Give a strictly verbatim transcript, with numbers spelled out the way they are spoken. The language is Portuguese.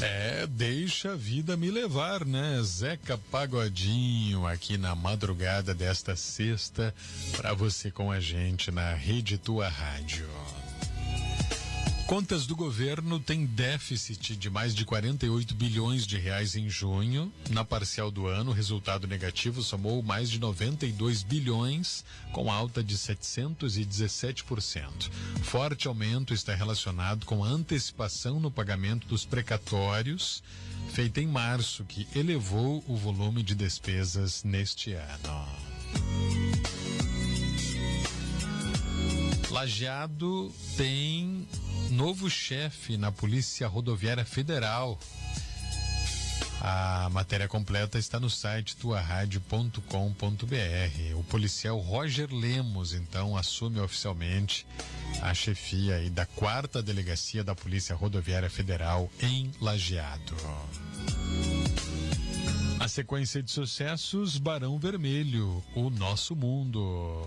É, deixa a vida me levar, né? Zeca Pagodinho aqui na madrugada desta sexta, pra você com a gente na Rede Tua Rádio. Contas do governo têm déficit de mais de quarenta e oito bilhões de reais em junho. Na parcial do ano, o resultado negativo somou mais de noventa e dois bilhões, com alta de setecentos e dezessete por cento. Forte aumento está relacionado com a antecipação no pagamento dos precatórios, feita em março, que elevou o volume de despesas neste ano. Lajeado tem novo chefe na Polícia Rodoviária Federal. A matéria completa está no site tua rádio ponto com ponto br. O policial Roger Lemos, então, assume oficialmente a chefia aí da quarta delegacia da Polícia Rodoviária Federal em Lajeado. A sequência de sucessos, Barão Vermelho, O Nosso Mundo.